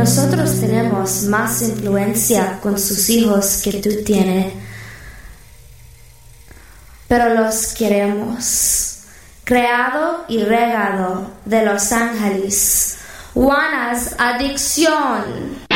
Nosotros tenemos más influencia con sus hijos que tú tienes, pero los queremos. Creado y regado de Los Ángeles. Juana's Adicción.